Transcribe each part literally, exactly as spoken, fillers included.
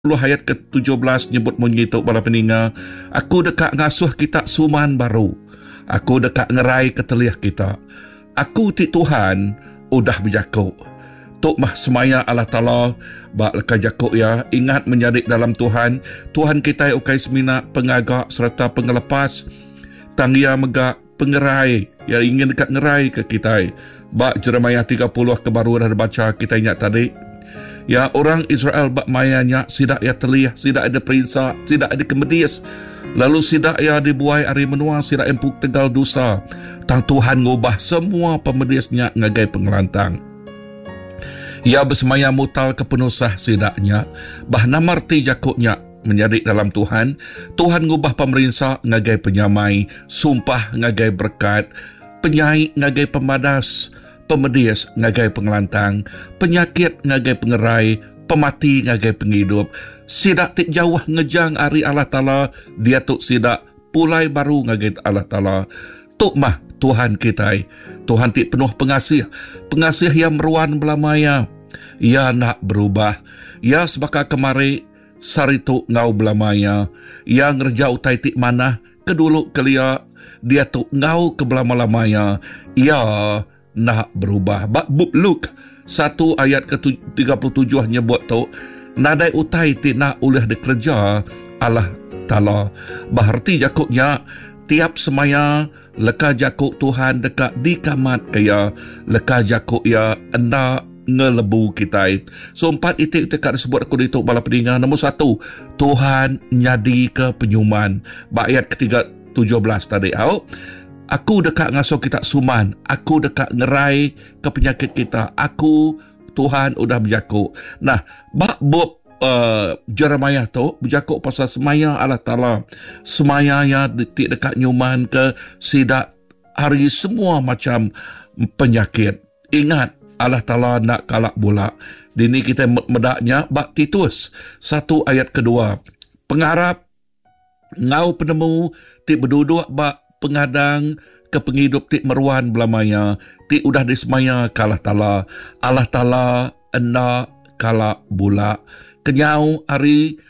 ayat ke tujuh belas nyebut mengituk bala peninga, aku dekat ngasuh kita suman baru, aku dekat ngerai keteliah kita, aku ti Tuhan udah berjakuk. Tok mah semaya Allah Ta'ala bak leka jakuk ya, ingat menyadik dalam Tuhan, Tuhan kita ukai semina pengagak serta pengelepas, tanggia megak pengerai, ya ingin dekat ngerai ke kita. Bak Jeremiah tiga puluh kebaruan dah baca kita ingat tadi. Ya, orang Israel bak mayanya sidak ya telih, sidak ada perisa, sidak ada kemedias. Lalu sidak ya dibuai hari menua, sidak empuk tegal dosa. Tang Tuhan ngubah semua pemediasnya ngagai pengelantang. Ya bersemaya mutal kepenusah sidaknya, bah namarti jakuknya menjadi dalam Tuhan. Tuhan ngubah pemerintah ngagai penyamai, sumpah ngagai berkat, penyai ngagai pemadas, pemedias ngagai pengelantang, penyakit ngagai pengerai, pemati ngagai penghidup. Sidak tik jauh ngejang ari Allah Ta'ala, dia tuk sidak pulai baru ngagai Allah Ta'ala. Tuk mah Tuhan kita, Tuhan tik penuh pengasih, pengasih yang meruan belamaya. Ia nak berubah, ia sebaka kemari saritu ngau belamaya, ia ngerja utai tik mana, kedulu kelia, dia tuk ngau ke belama-lamaya, ia nak berubah. Bak buk Luke satu ayat ke tiga puluh tujuh nyebut tu, nadai utai ti nak ulah dikerja Allah Ta'ala. Baharti jakuknya tiap semaya leka jakuk Tuhan dekat di kamat kaya, leka jakuk ya enda ngelebu kita. So empat itik dekat disebut aku dituk bala peninga. Nombor satu, Tuhan nyadi ke penyuman. Bak ayat ketiga tujuh belas tadi. Au, aku dekat ngasuh kita suman, aku dekat ngerai ke penyakit kita, aku Tuhan udah berjakuk. Nah, bak bob uh, Jeremiah tu berjakuk pasal semaya Allah Ta'ala, semaya yang detik dekat nyuman ke sidak hari semua macam penyakit. Ingat, Allah Ta'ala nak kalak bola. Dini kita medaknya bak Titus satu ayat kedua. Pengharap ngau penemu ti berduduk bak pengadang ke penghidup ti meruan belamaya, ti udah disemaya ke Allah Ta'ala. Allah Ta'ala enda kalak bola. Kenyau hari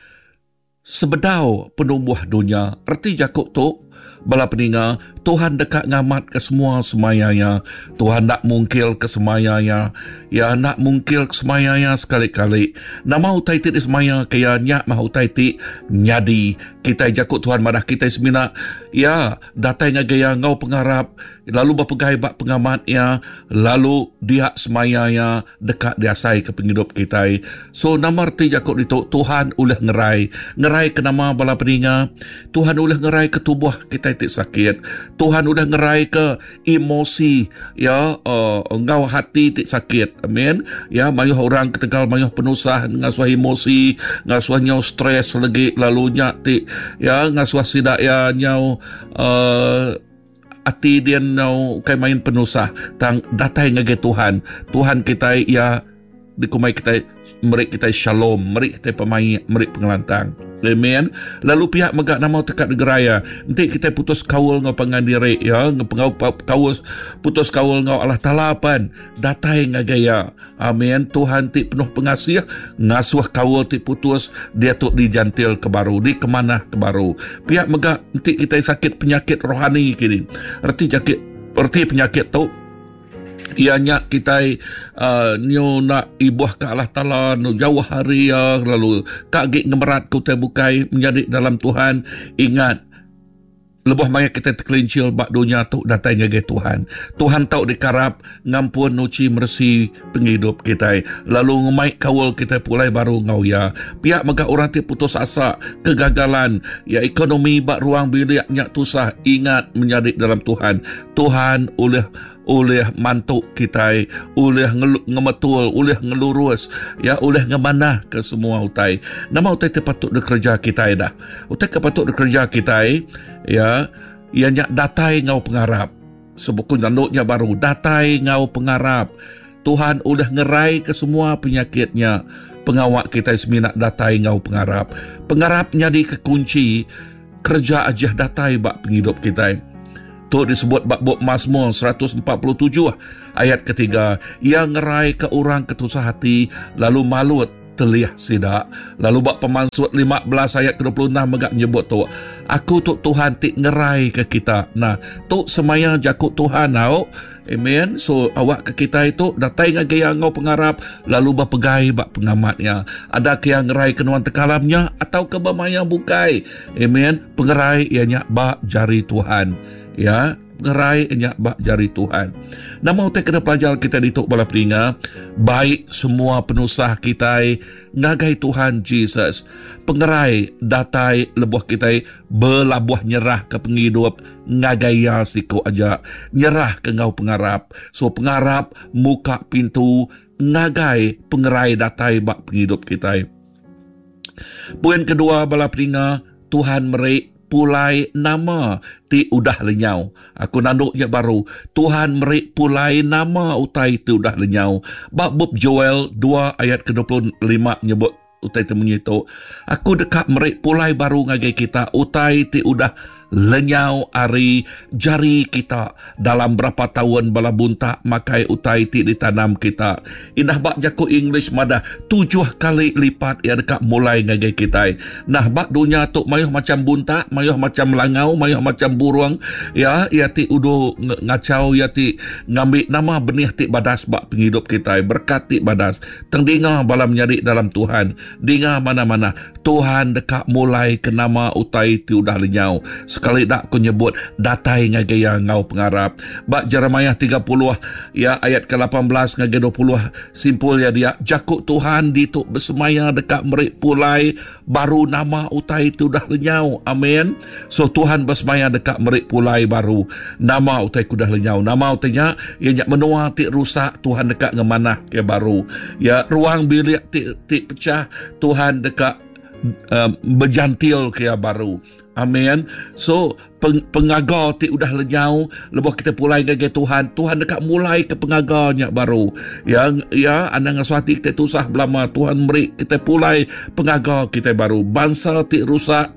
sebedau penumbuh dunia. Erti jakuk tu bala peninga, Tuhan dekat ngamat ke semua semayanya. Tuhan nak mungkil ke semayanya. Ya nak mungkil ke semayanya sekali-kali. Nama utai ti semaya kaya nyak mah utai ti nyadi. Kita jakut Tuhan madah kita semina. Ya datai ngagaya ngau pengharap. Lalu berpegai bak pengamat ya. Lalu dia semayanya dekat diasai ke penghidup kita. So nama arti jakut itu Tuhan ulah ngerai. Ngerai ke nama bala peninga. Tuhan ulah ngerai ke tubuh kita ti sakit. Tuhan udah ngerai ke emosi ya, uh, ngau hati ti sakit. Amin. Ya mayuh orang ketegal mayuh penusah ngasuh emosi, ngasuh nyau stres lagi lalu nyak ti ya ngasuh sidak ya nyau uh, ati dia nyau kai main penusah tang datai ngage Tuhan. Tuhan kita ya dikumai kita merik kita shalom, merik kita pemai, merik pengelantang. Amen. Lalu pihak megak nama tekat geraya. Nanti kita putus kaul ngau pengandiri ya, ngau kaul putus kaul ngau Allah Ta'ala pan. Datai ngagaya. Amen. Tuhan ti penuh pengasih, ngasuh kaul ti putus, dia tu dijantil ke baru, di kemana ke baru. Pihak megak nanti kita sakit penyakit rohani kini. Erti sakit, erti penyakit tu ianya kita uh, nyo nak ibuah ke Allah Ta'ala no jauh hari ya, lalu kagik ngemerat ku te bukai menjadi dalam Tuhan. Ingat lebih banyak kita terkelincil bak dunia tu datai ngage Tuhan. Tuhan tahu dikarap ngampun nuci mersi penghidup kita. Lalu ngumai kawal kita pulai baru ngau ya. Pihak megak orang ti putus asa, kegagalan, ya ekonomi bak ruang bilik nyak tusah. Ingat menjadi dalam Tuhan. Tuhan oleh oleh mantuk kita, oleh ngemetul, oleh ngelurus, ya oleh ngemanah ke semua utai. Nama utai patut dikerja kita dah. Utai patut dikerja kita ya, ianya datai ngau pengharap. Sebuku nanduknya baru, datai ngau pengharap. Tuhan udah ngerai ke semua penyakitnya. Pengawak kita seminak datai ngau pengharap. Pengharapnya di kekunci kerja aja datai bak penghidup kita. Tu disebut bab Mazmur seratus empat puluh tujuh ayat ketiga. Ia ngerai ke orang ketusah hati lalu malut teliah sidak. Lalu bak Pemansut lima belas ayat ke dua puluh enam megak nyebut tu, aku tu Tuhan ti ngerai ke kita. Nah, tu semayang jakut Tuhan tau. Amen. So awak ke kita itu datai ngagaya ngau pengarap lalu berpegai bak pengamatnya. Ada ke yang ngerai kenuan tekalamnya atau ke bamayang bukai. Amen. Pengerai ianya bak jari Tuhan. Ya, pengerai ianya bak jari Tuhan. Nama utai kena pelajar kita dituk bala peninga, baik semua penusah kita ngagai Tuhan Jesus. Pengerai datai lebuh kita belabuh nyerah ke penghidup ngagaya siku aja. Nyerah ke ngau pengarap. So pengarap muka pintu ngagai pengerai datai bak penghidup kita. Poin kedua bala peninga, Tuhan merik pulai nama ti udah lenyau. Aku nanduk je baru. Tuhan merik pulai nama utai ti udah lenyau. Bab Bob Joel dua ayat ke dua puluh lima nyebut utai ti menyitu. Aku dekat merik pulai baru ngagai kita. Utai ti udah lenyau ari jari kita. Dalam berapa tahun bala buntak makai utai ti ditanam kita. Indah bak jaku English madah tujuh kali lipat ya dekat mulai ngagai kita. Nah bak dunia tu mayuh macam buntak, mayuh macam langau, mayuh macam burung. Ya, ya ti udo ngacau, ya ti ngambil nama benih ti badas bak penghidup kita. Berkat ti badas. Teng dengar bala menyari dalam Tuhan. Dengar mana-mana. Tuhan dekat mulai ke nama utai ti udah lenyau. Sekali dak ku nyebut datai ngagaya ngau pengarap. Bak Jeremiah tiga puluh ya ayat ke lapan belas ngagaya dua puluh simpul ya dia jakuk Tuhan dituk bersemaya dekat merik pulai baru nama utai itu dah lenyau. Amin. So Tuhan bersemaya dekat merik pulai baru nama utai ku dah lenyau. Nama utainya ianya menua ti rusak Tuhan dekat ngemanah ke baru. Ya ruang bilik ti ti pecah Tuhan dekat uh, berjantil ke baru. Amin. So peng, pengagar ti udah lenyau, lepas kita pulai gagai Tuhan, Tuhan dekat mulai ke pengagarnya baru. Yang ya anda ngasuati kita tusah belama Tuhan beri kita pulai pengagar kita baru. Bangsa ti rusak.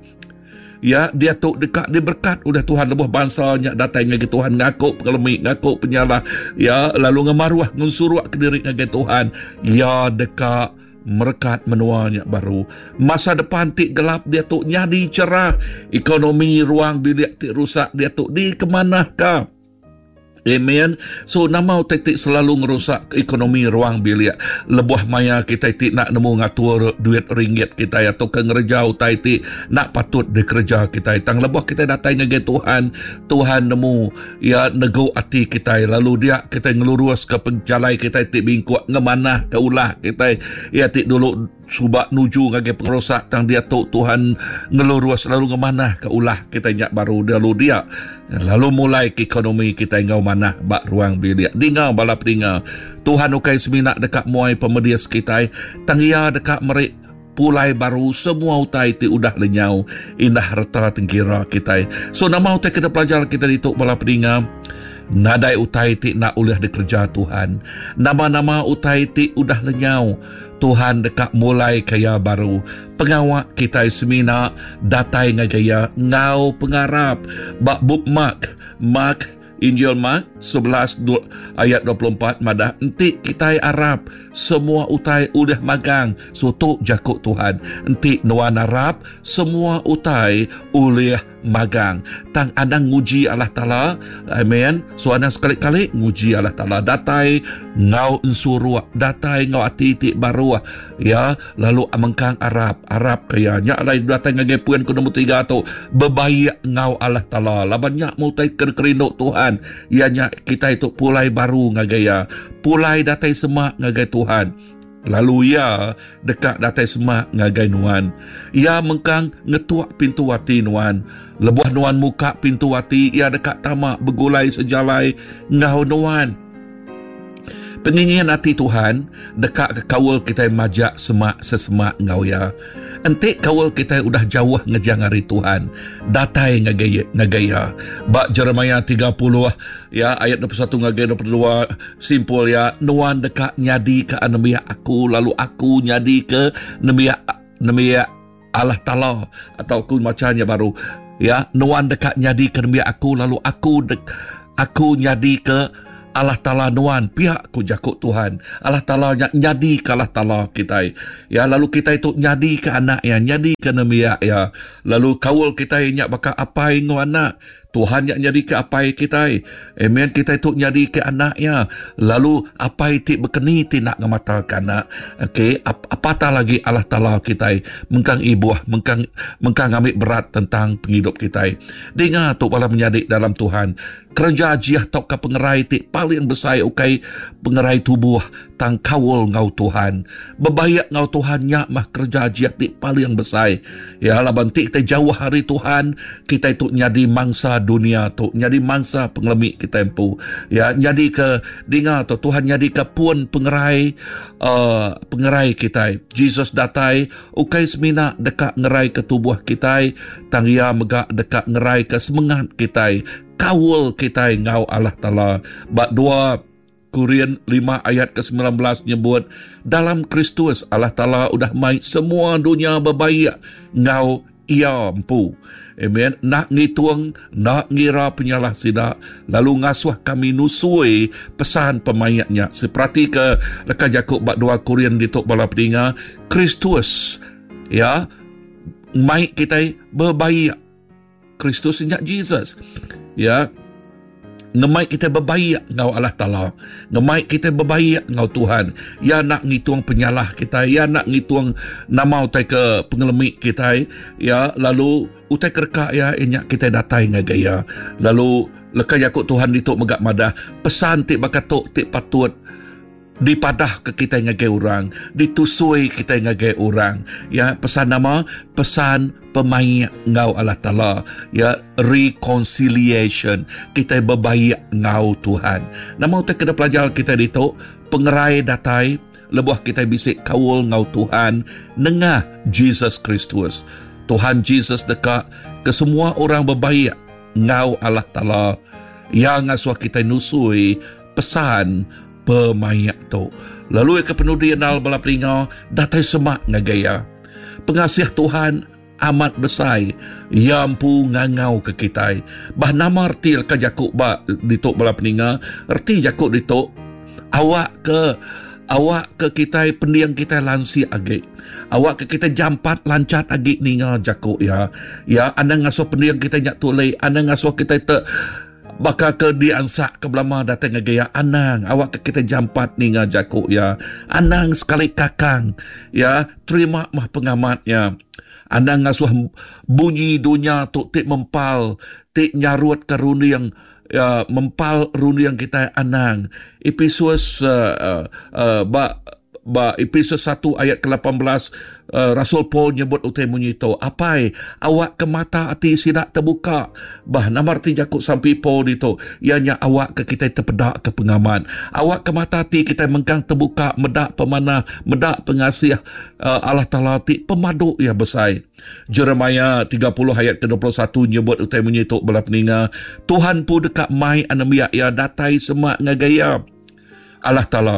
Ya, dia tu dekat dia berkat udah Tuhan lebuh bangsanya datang ngagai Tuhan ngakuk pengelemik, ngakuk penyalah. Ya, lalu ngemaruah ngunsuruak ke diri ngagai Tuhan. Ya dekat merekat menuanya baru. Masa depan ti gelap dia tu nyadi cerah. Ekonomi ruang bilik ti rusak dia tu di kemanakah? Amen. So nama utai ti selalu ngerusak ekonomi ruang bilik. Lebuh maya kita ti nak nemu ngatur duit ringgit kita atau ke ngereja utai ti nak patut dikerja kita. Tang lebuh kita datang ngagai Tuhan, Tuhan nemu ya nego ati kita lalu dia kita ngelurus ke penjalai kita ti bingkuak ngemanah ke ulah kita ya ti dulu subak nuju ngagai pengerosak tang dia tu Tuhan ngelurus lalu ngemanah ke ulah kita nyak baru lalu dia lalu mulai ke ekonomi kita ngau manah bak ruang bilik dingau bala pedinga Tuhan ukai seminak dekat muai pemedias kita tangia dekat merik pulai baru semua utai ti udah lenyau indah harta tengkira kita. So nama utai kita pelajar kita dituk bala pedinga nadai utai ti nak ulah dikerja Tuhan. Nama-nama utai ti udah lenyau. Tuhan dekat mulai kaya baru. Pengawak kita semina datai ngagaya ngau pengarap. Bak bookmark. Mark Injil Mark sebelas ayat dua puluh empat madah enti kita Arab semua utai udah magang sutuk jakuk Tuhan enti nuan Arab semua utai uliah magang tang adang nguji Allah Ta'ala. Amen. So adang sekali-kali nguji Allah Ta'ala datai ngau ensuruak datai ngau ati-ati baru ya lalu amengkang Arab Arab kaya nyak alai datai ngagai puan ke nombor tiga tu bebayak ngau Allah Ta'ala labanyak mutai ker-kerinduk Tuhan ianya kita itu pulai baru ngagaya pulai datai semak ngagai Tuhan lalu ya dekat datai semak ngagai nuan ia mengkang ngetuak pintu wati nuan lebuah nuan muka pintu wati ia dekat tamak begulai sejalai ngau nuan penginginan hati Tuhan dekat ke kawal kita majak semak sesemak ngau ya entik kawal kita udah jauh ngejang hari Tuhan datai ngagaya ngagaya bak Jeremiah tiga puluh ya ayat dua puluh satu ngagaya dua puluh dua simpul ya nuan dekat nyadi ke anemia aku lalu aku nyadi ke nemia nemia Allah Ta'ala atau aku macamnya baru ya nuan dekat nyadi ke nemia aku lalu aku dek, aku nyadi ke Allah Ta'ala nuan pihak ku jakuk Tuhan. Allah Ta'ala nyadi ke Allah Ta'ala kita. Ya, lalu kita itu nyadi ke anak ya, nyadi ke nemiak ya. Lalu kawul kita nyak baka apai ngo anak. Tuhan yang nyadi ke apai kita. Amen. Kita itu nyadi ke anak ya. Lalu apai ti berkeni ti nak ngamata ke anak. Okey, Ap, apatah lagi Allah Ta'ala kita mengkang ibuah, mengkang mengkang ambil berat tentang penghidup kita. Dengar tu bala menyadik dalam Tuhan. Kerja jiah tok ke pengerai ti paling besar ukai pengerai tubuh tang kawul ngau Tuhan. Bebayak ngau Tuhan nyak mah kerja jiah ti paling besar. Ya laban ti kita jauh hari Tuhan, kita itu nyadi mangsa dunia tu, nyadi mangsa pengelemik kita empu. Ya nyadi ke dengar tu Tuhan nyadi ke pun pengerai uh, pengerai kita. Jesus datai ukai semina dekat ngerai ke tubuh kita, tang ia megak dekat ngerai ke semangat kita. Kawul kita ngau Allah Ta'ala. Bak dua Korintus lima ayat ke sembilan belas nyebut, dalam Kristus Allah Ta'ala udah mai semua dunia berbaik ngau ia empu. Amen. Nak ngituang, nak ngira penyalah sidak, lalu ngasuh kami nusui pesan pemayatnya. Seperti ke lekat Jakub bak dua Korintus dituk bala pedinga, Kristus ya mai kita berbaik. Kristus inyak Jesus. Ya, ngemai kita berbaik ngau Allah Ta'ala, ngemai kita berbaik ngau Tuhan. Ya nak ngituang penyalah kita, ya nak ngituang nama utai ke pengelemik kita, ya lalu utai kerka ya inyak kita datai ngagaya. Lalu lekat Yakub Tuhan dituk megak madah pesan tik bakatuk tik patut dipadah ke kita ngagai orang, ditusui kita ngagai orang. Ya, pesan nama pesan pemain ngau Allah Ta'ala. Ya, reconciliation, kita berbaik ngau Tuhan. Nama utak kena pelajar kita dituk pengerai datai lebuh kita bisik kawul ngau Tuhan nengah Jesus Kristus. Tuhan Jesus dekat ke semua orang berbaik ngau Allah Ta'ala. Yang ngasuh kita nusui pesan pemayak tu. Lalu ke penudian al bala pelinga datai semak ngagaya. Pengasih Tuhan amat besar, yampu ngangau ke kita. Bah nama arti ke Jakub ba dituk bala peninga, arti Jakub dituk awak ke awak ke kita pendiang kita lansi agi. Awak ke kita jampat lancat agi ninga Jakub ya. Ya anda ngasuh pendiang kita nyak tulai, anda ngasuh kita te baka ke diansak ke belama datang ngagaya anang awak ke kita jampat ni ngajaku ya anang sekali kakang ya terima mah pengamatnya anang ngasuh bunyi dunia tu tik mempal tik nyarut ke runi yang ya, mempal runi yang kita anang Efesus uh, uh, uh, ba ba Efesus satu ayat ke lapan belas uh, Rasul Paul nyebut utai munyito apai awak ke mata hati sidak terbuka bah namar ti Jakub sampai Paul dito ianya awak ke kita terpedak ke pengaman awak ke mata hati kita mengkang terbuka medak pemanah medak pengasih uh, Allah Ta'ala ti pemadu ya besar. Jeremiah tiga puluh ayat ke dua puluh satu nyebut utai munyito bala peninga Tuhan pu dekat mai anemia ya datai semak ngagaya Allah Ta'ala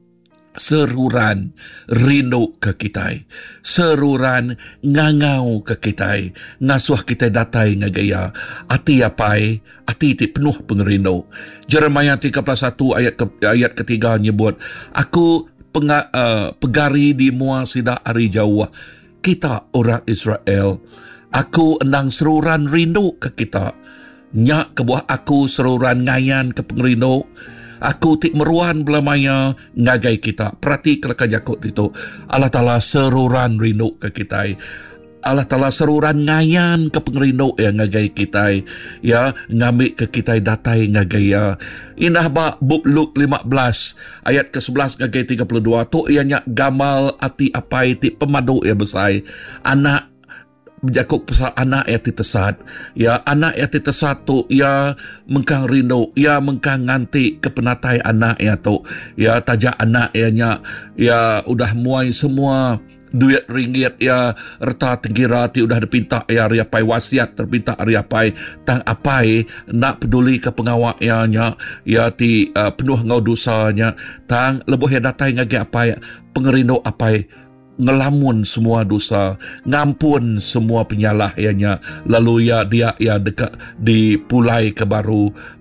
seruran rindu ke kita, seruran ngangau ke kita, ngasuh kita datai ngagaya, ati apai, ati ti penuh pengerindu. Jeremiah tiga puluh satu ayat ke, ayat ketiga nyebut, aku penga, uh, pegari di mua sidak hari jauh, kita orang Israel, aku endang seruran rindu ke kita, nyak ke buah aku seruran ngayan ke pengerindu, aku tik meruan belamanya ngagai kita. Perhati kelaka Jakub itu. Allah Ta'ala seruran rindu ke kita. Allah Ta'ala seruran ngayan ke pengerindu yang ngagai kita. Ya, ngambil ke kita datai ngagai ya. Indah ba buk Luke lima belas ayat ke sebelas ngagai tiga puluh dua. Tu ianya gamal ati apai tik pemadu ya besar. Anak Jakub pasal anak yang ditesat. Ya, anak yang ditesat tu, ya mengkang rindu, ya mengkang nganti ke penatai anak ya tu. Ya, tajak anak ya, ya udah muai semua duit ringgit ya reta tenggira ti udah dipinta ya riapai wasiat terpinta riapai tang apai nak peduli ke pengawak ya nya ya ti uh, penuh ngau dosanya tang lebuh ya datai ngagi apai pengerindu apai ngelamun semua dosa, ngampun semua penyalah ianya, lalu ya dia ya dekat dipulai ke baru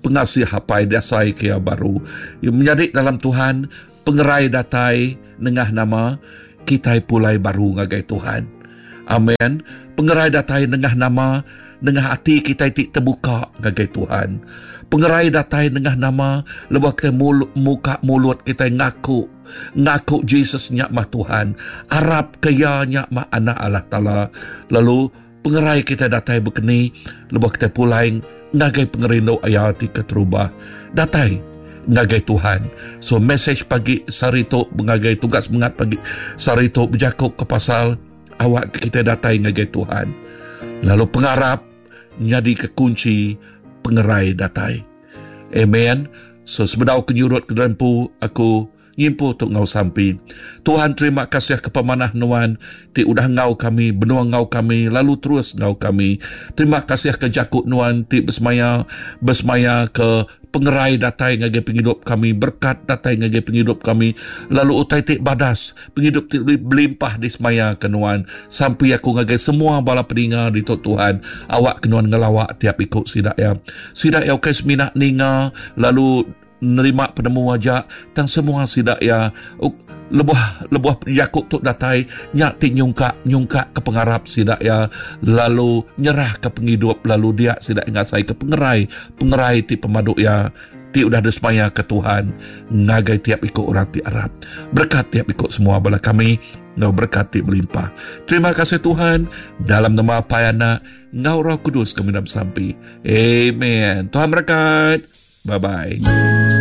pengasih hapai dasai kia baru. Yang menjadi dalam Tuhan, pengerai datai nengah nama, kita pulai baru ngagai Tuhan. Amen. Pengerai datai nengah nama, nengah hati kita tik terbuka ngagai Tuhan. Pengerai datai nengah nama, lepas kita mul, muka mulut kita ngaku, ngaku Jesus nyak mah Tuhan. Arab kaya nyak mah anak Allah Ta'ala. Lalu pengerai kita datai berkeni, lepas kita pulai ngagai pengerindu ayat keterubah. Datai ngagai Tuhan. So message pagi sarito mengagai tugas mengat pagi sarito berjakuk ke pasal awak kita datai ngagai Tuhan. Lalu pengarap jadi kekunci pengerai datai. Amen. So sebedau kenyurut ke dalam pu aku nyimpu tuk ngau sampai. Tuhan terima kasih kepamanah nuan ti udah ngau kami, benua ngau kami, lalu terus ngau kami. Terima kasih ke jakut nuan ti bersemaya, bersemaya ke pengerai datai ngagai penghidup kami, berkat datai ngagai penghidup kami, lalu utai ti badas, penghidup ti belimpah di semaya ke nuan, sampai aku ngagai semua bala peninga di tok Tuhan, awak ke nuan ngelawak tiap ikut sidak ya. Sidak ya okay semina ninga, lalu nerima penemu wajak tang semua sidak ya lebuh lebuh Yakub tuk datai nyak ti nyungka nyungka ke pengarap sidak ya, lalu nyerah ke penghidup, lalu dia sidak ngasai ke pengerai pengerai ti pemaduk ya ti udah desmaya ke Tuhan ngagai tiap ikut orang ti Arab. Berkat tiap ikut semua bala kami, ngau berkat ti melimpah. Terima kasih Tuhan, dalam nama Payana ngau Roh Kudus kami nam sampai. Amen. Tuhan berkat. Bye bye.